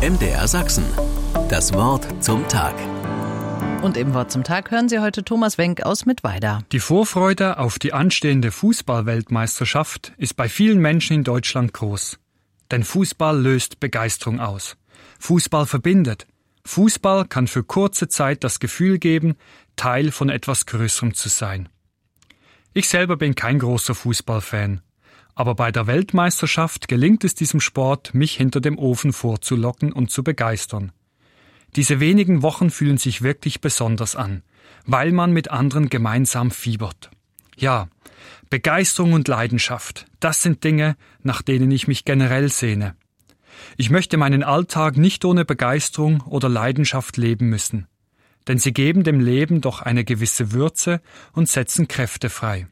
MDR Sachsen. Das Wort zum Tag. Und im Wort zum Tag hören Sie heute Thomas Wenck aus Mittweida. Die Vorfreude auf die anstehende Fußball-Weltmeisterschaft ist bei vielen Menschen in Deutschland groß. Denn Fußball löst Begeisterung aus. Fußball verbindet. Fußball kann für kurze Zeit das Gefühl geben, Teil von etwas Größerem zu sein. Ich selber bin kein großer Fußballfan. Aber bei der Weltmeisterschaft gelingt es diesem Sport, mich hinter dem Ofen vorzulocken und zu begeistern. Diese wenigen Wochen fühlen sich wirklich besonders an, weil man mit anderen gemeinsam fiebert. Ja, Begeisterung und Leidenschaft, das sind Dinge, nach denen ich mich generell sehne. Ich möchte meinen Alltag nicht ohne Begeisterung oder Leidenschaft leben müssen, denn sie geben dem Leben doch eine gewisse Würze und setzen Kräfte frei.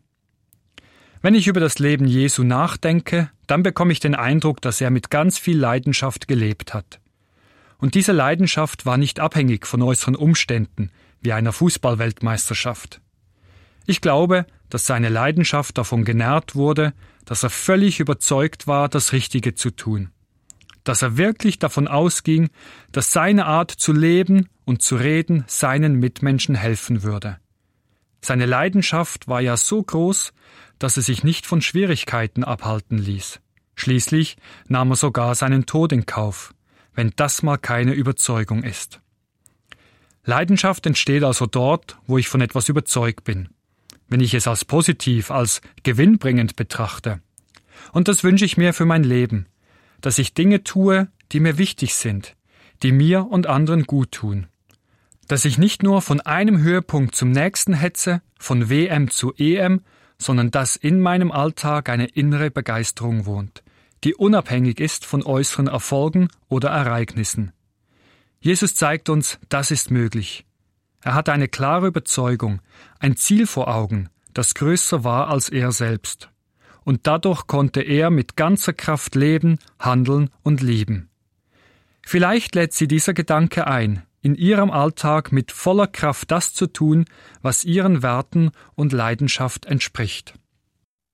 Wenn ich über das Leben Jesu nachdenke, dann bekomme ich den Eindruck, dass er mit ganz viel Leidenschaft gelebt hat. Und diese Leidenschaft war nicht abhängig von äußeren Umständen, wie einer Fußball-Weltmeisterschaft. Ich glaube, dass seine Leidenschaft davon genährt wurde, dass er völlig überzeugt war, das Richtige zu tun. Dass er wirklich davon ausging, dass seine Art zu leben und zu reden seinen Mitmenschen helfen würde. Seine Leidenschaft war ja so groß, dass er sich nicht von Schwierigkeiten abhalten ließ. Schließlich nahm er sogar seinen Tod in Kauf, wenn das mal keine Überzeugung ist. Leidenschaft entsteht also dort, wo ich von etwas überzeugt bin, wenn ich es als positiv, als gewinnbringend betrachte. Und das wünsche ich mir für mein Leben, dass ich Dinge tue, die mir wichtig sind, die mir und anderen gut tun. Dass ich nicht nur von einem Höhepunkt zum nächsten hetze, von WM zu EM, sondern dass in meinem Alltag eine innere Begeisterung wohnt, die unabhängig ist von äußeren Erfolgen oder Ereignissen. Jesus zeigt uns, das ist möglich. Er hatte eine klare Überzeugung, ein Ziel vor Augen, das größer war als er selbst. Und dadurch konnte er mit ganzer Kraft leben, handeln und lieben. Vielleicht lädt Sie dieser Gedanke ein, in Ihrem Alltag mit voller Kraft das zu tun, was Ihren Werten und Leidenschaft entspricht.